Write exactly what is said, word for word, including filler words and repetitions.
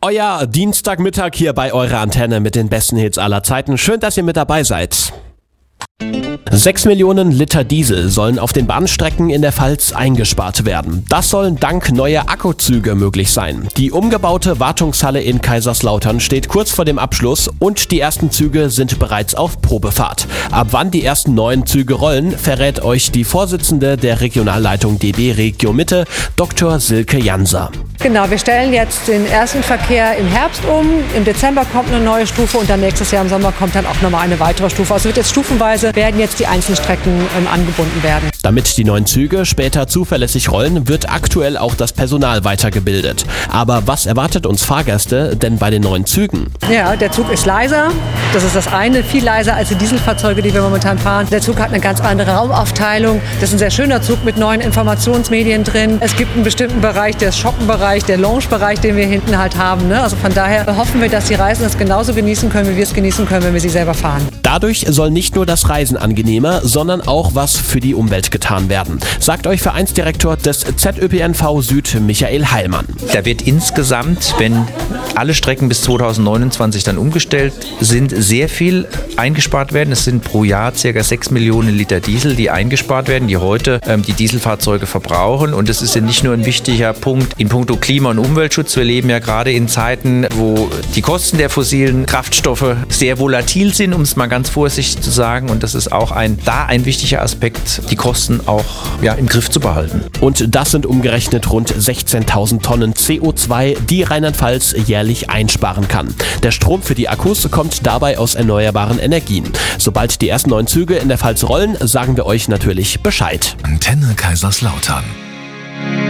Euer Dienstagmittag hier bei eurer Antenne mit den besten Hits aller Zeiten. Schön, dass ihr mit dabei seid. Sechs Millionen Liter Diesel sollen auf den Bahnstrecken in der Pfalz eingespart werden. Das soll dank neuer Akkuzüge möglich sein. Die umgebaute Wartungshalle in Kaiserslautern steht kurz vor dem Abschluss und die ersten Züge sind bereits auf Probefahrt. Ab wann die ersten neuen Züge rollen, verrät euch die Vorsitzende der Regionalleitung D B Regio Mitte, Doktor Silke Janser. Genau, wir stellen jetzt den ersten Verkehr im Herbst um. Im Dezember kommt eine neue Stufe und dann nächstes Jahr im Sommer kommt dann auch nochmal eine weitere Stufe. Also wird jetzt stufenweise werden jetzt die einzelnen Strecken ähm, angebunden werden. Damit die neuen Züge später zuverlässig rollen, wird aktuell auch das Personal weitergebildet. Aber was erwartet uns Fahrgäste denn bei den neuen Zügen? Ja, der Zug ist leiser. Das ist das eine, viel leiser als die Dieselfahrzeuge, die wir momentan fahren. Der Zug hat eine ganz andere Raumaufteilung. Das ist ein sehr schöner Zug mit neuen Informationsmedien drin. Es gibt einen bestimmten Bereich, der Shoppenbereich, der Loungebereich, den wir hinten halt haben. Ne? Also von daher hoffen wir, dass die Reisenden das genauso genießen können, wie wir es genießen können, wenn wir sie selber fahren. Dadurch soll nicht nur das Reisen angenehmer, sondern auch was für die Umwelt getan werden, sagt euch Vereinsdirektor des Z Ö P N V Süd, Michael Heilmann. Da wird insgesamt, wenn alle Strecken bis zweitausendneunundzwanzig dann umgestellt sind, sehr viel eingespart werden. Es sind pro Jahr ca. sechs Millionen Liter Diesel, die eingespart werden, die heute ähm, die Dieselfahrzeuge verbrauchen. Und das ist ja nicht nur ein wichtiger Punkt in puncto Klima- und Umweltschutz. Wir leben ja gerade in Zeiten, wo die Kosten der fossilen Kraftstoffe sehr volatil sind, um es mal ganz vorsichtig zu sagen. Und das ist auch ein, da ein wichtiger Aspekt, die Kosten auch ja, im Griff zu behalten. Und das sind umgerechnet rund sechzehntausend Tonnen C O zwei, die Rheinland-Pfalz jährlich einsparen kann. Der Strom für die Akkus kommt dabei aus erneuerbaren Energien. Sobald die ersten neuen Züge in der Pfalz rollen, sagen wir euch natürlich Bescheid. Antenne Kaiserslautern.